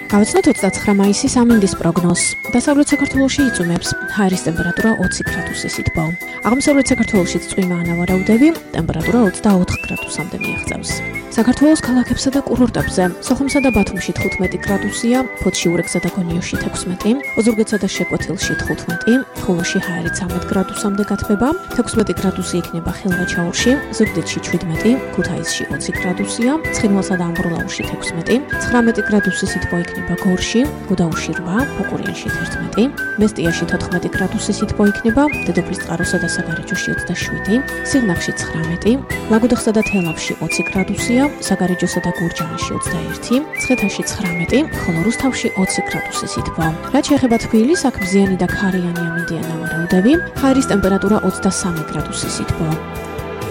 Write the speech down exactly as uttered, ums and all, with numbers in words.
გავაცნოთ ოცდაცხრა მაისის ამინდის პროგნოზს. დასავლეთ საქართველოში იწვიმებს ჰაერის ტემპერატურა ოცი გრადუსი სითბო. აღმოსავლეთ საქართველოშიც წვიმა ანავარაუდები, ტემპერატურა ოცდაოთხ გრადუსამდე მიაღწევს. საქართველოს ქალაქებსა და კურორტებზე სოხუმსა და ბათუმში თხუთმეტი გრადუსია, ფოთში, ურეკსა და გონიოში თექვსმეტი, ოზურგეთსა და შეკვეთილში თხუთმეტი, ხულოში ჰაერი ცამეტ გრადუსამდე გათბება, თექვსმეტი გრადუსი იქნება ხილვაჩაურში, ზუგდიდში შვიდმეტი, ქუთაისში ოცი გრადუსია, ცხინვალსა და ამბროლაურში თექვსმეტი, ცხრამეტი გრადუსი სითბო იქნება გორში, გუდაურში რვა, ბაკურიანში თერთმეტი, მესტიაში თოთხმეტი გრადუსი სითბო იქნება, დედოფლის წყაროსა და საგარეჯოში ოცდაშვიდი, სიღნაღში ცხრამეტი, ლაგოდეხსა და თელავში ოცი გრადუსია, საგარეჯოსა და გურჯაანში ოცდაერთი, ცხეთაში ცხრამეტი, ხოლო რუსთავში ოცი გრადუსი სითბო. რაც შეეხება თბილისს, აქ მზიანი და ქარიანი ამინდია ნავარაუდები, ჰაერის ტემპერატურა ოცდასამი გრადუსი სითბო.